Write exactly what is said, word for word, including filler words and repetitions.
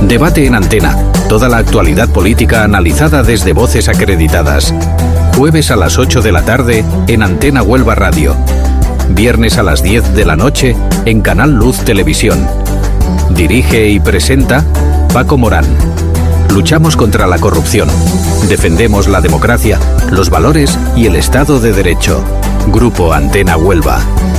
Debate en Antena. Toda la actualidad política analizada desde voces acreditadas. Jueves a las ocho de la tarde en Antena Huelva Radio. Viernes a las diez de la noche en Canal Luz Televisión. Dirige y presenta Paco Morán. Luchamos contra la corrupción. Defendemos la democracia, los valores y el Estado de Derecho. Grupo Antena Huelva.